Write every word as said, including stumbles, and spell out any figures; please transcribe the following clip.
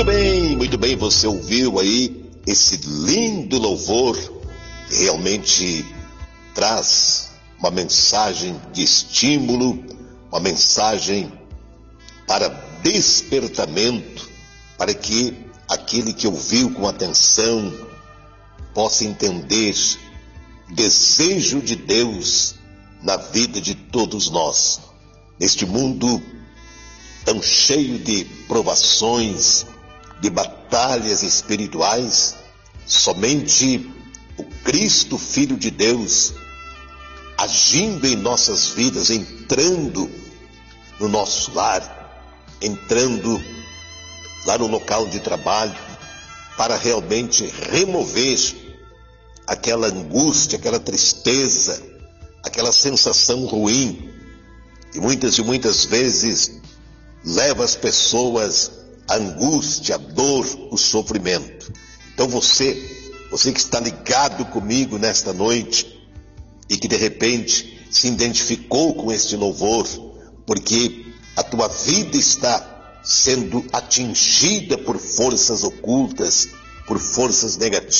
Muito bem, muito bem, você ouviu aí esse lindo louvor, que realmente traz uma mensagem de estímulo, uma mensagem para despertamento, para que aquele que ouviu com atenção possa entender o desejo de Deus na vida de todos nós. Neste mundo tão cheio de provações, de batalhas espirituais, somente o Cristo, Filho de Deus, agindo em nossas vidas, entrando no nosso lar, entrando lá no local de trabalho, para realmente remover aquela angústia, aquela tristeza, aquela sensação ruim, que muitas e muitas vezes leva as pessoas à angústia, à dor, ao sofrimento. Então você, você que está ligado comigo nesta noite e que de repente se identificou com este louvor, porque a tua vida está sendo atingida por forças ocultas, por forças negativas,